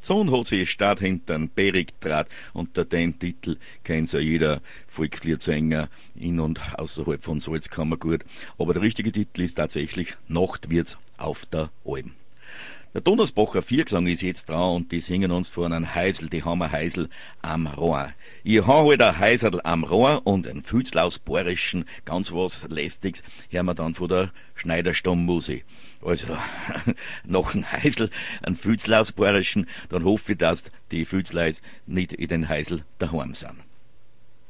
So hat sich die Stadt hinter den Berg trat, unter den Titel kennt ja jeder Volksliedsänger in und außerhalb von Salzkammer gut. Aber der richtige Titel ist tatsächlich Nacht wird's auf der Alm. Der Donnersbacher Viergesang ist jetzt dran und die singen uns von einem Heisel, die haben ein Heisel am Rohr. Ich habe halt ein Heisel am Rohr und ein Fützl aus Bayerischen, ganz was Lästiges, hören wir dann von der Schneiderstammmusik. Also, noch ein Heisel, ein Fützl aus Bayerischen, dann hoffe ich, dass die Fützleis nicht in den Heisel daheim sind.